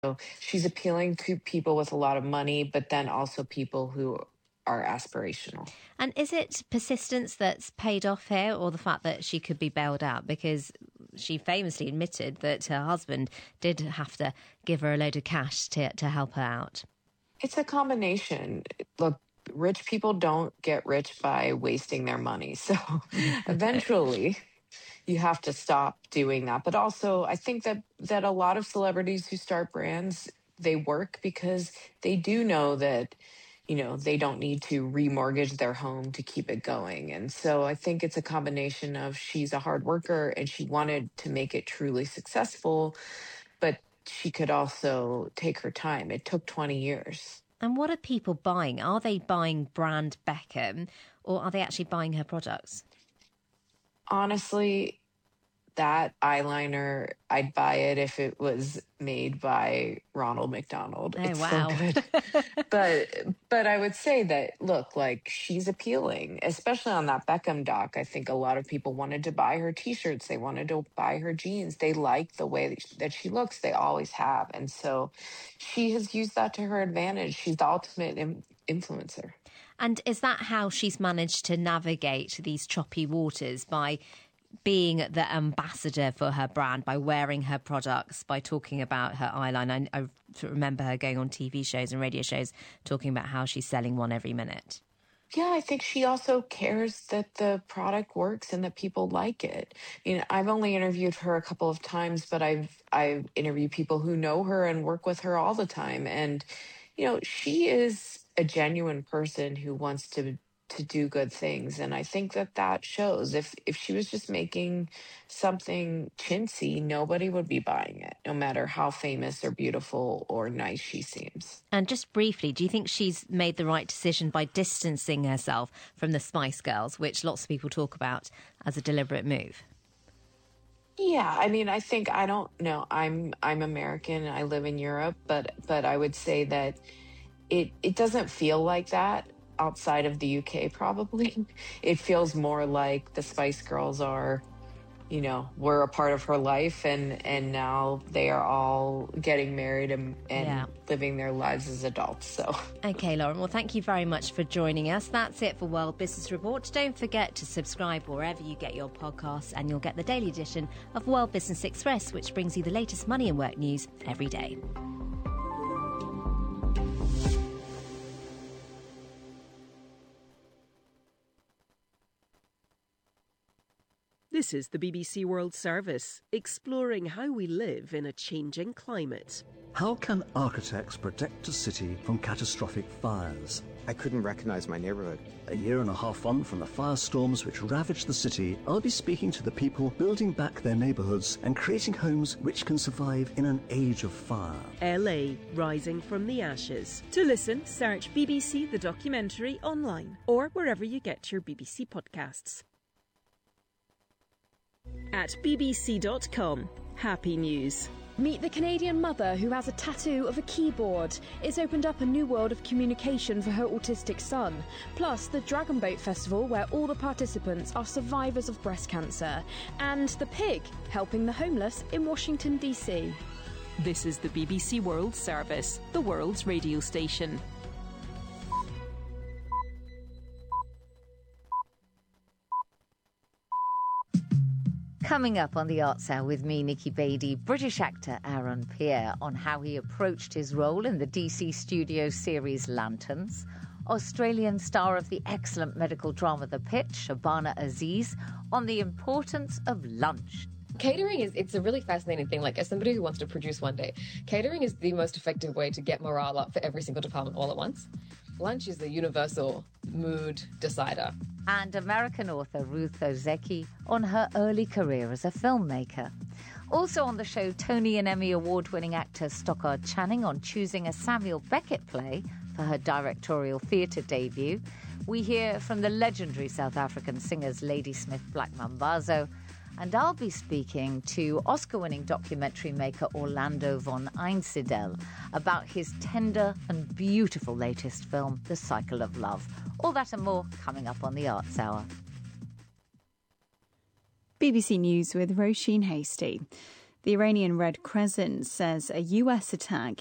So she's appealing to people with a lot of money, but then also people who are aspirational. And is it persistence that's paid off here, or the fact that she could be bailed out? Because she famously admitted that her husband did have to give her a load of cash to help her out. It's a combination. Look, rich people don't get rich by wasting their money. So eventually you have to stop doing that. But also, I think that a lot of celebrities who start brands, they work because they do know that, they don't need to remortgage their home to keep it going. And so I think it's a combination of she's a hard worker and she wanted to make it truly successful, but she could also take her time. It took 20 years. And what are people buying? Are they buying brand Beckham, or are they actually buying her products? Honestly, that eyeliner, I'd buy it if it was made by Ronald McDonald. Oh, it's wow. so good. but I would say that, look, like, she's appealing, especially on that Beckham doc. I think a lot of people wanted to buy her T-shirts. They wanted to buy her jeans. They like the way that she looks. They always have. And so she has used that to her advantage. She's the ultimate influencer. And is that how she's managed to navigate these choppy waters, by being the ambassador for her brand, by wearing her products, by talking about her eyeliner? I remember her going on TV shows and radio shows talking about how she's selling one every minute. Yeah, I think she also cares that the product works and that people like it. I've only interviewed her a couple of times, but I've interviewed people who know her and work with her all the time. And, she is a genuine person who wants to do good things. And I think that shows. If she was just making something chintzy, nobody would be buying it, no matter how famous or beautiful or nice she seems. And just briefly, do you think she's made the right decision by distancing herself from the Spice Girls, which lots of people talk about as a deliberate move? Yeah, I don't know. I'm American. I live in Europe, but I would say that it doesn't feel like that outside of the UK, probably. It feels more like the Spice Girls are, were a part of her life, and now they are all getting married and living their lives as adults. So, okay, Lauren, well, thank you very much for joining us. That's it for World Business Report. Don't forget to subscribe wherever you get your podcasts, and you'll get the daily edition of World Business Express, which brings you the latest money and work news every day. This is the BBC World Service, exploring how we live in a changing climate. How can architects protect a city from catastrophic fires? I couldn't recognise my neighbourhood. A year and a half on from the firestorms which ravaged the city, I'll be speaking to the people building back their neighbourhoods and creating homes which can survive in an age of fire. LA, rising from the ashes. To listen, search BBC The Documentary online or wherever you get your BBC podcasts. At bbc.com, happy news. Meet the Canadian mother who has a tattoo of a keyboard. It's opened up a new world of communication for her autistic son. Plus, the Dragon Boat Festival, where all the participants are survivors of breast cancer. And The Pig, helping the homeless in Washington, D.C. This is the BBC World Service, the world's radio station. Coming up on the Arts Hour with me, Nikki Beattie, British actor Aaron Pierre on how he approached his role in the DC Studios series Lanterns, Australian star of the excellent medical drama The Pitch, Shabana Aziz, on the importance of lunch. Catering it's a really fascinating thing. Like, as somebody who wants to produce one day, catering is the most effective way to get morale up for every single department all at once. Lunch is the universal mood decider. And American author Ruth Ozeki on her early career as a filmmaker. Also on the show, Tony and Emmy award-winning actor Stockard Channing on choosing a Samuel Beckett play for her directorial theatre debut. We hear from the legendary South African singers Ladysmith Black Mambazo. And I'll be speaking to Oscar-winning documentary maker Orlando von Einsiedel about his tender and beautiful latest film, The Cycle of Love. All that and more coming up on the Arts Hour. BBC News with Roisin Hasty. The Iranian Red Crescent says a US attack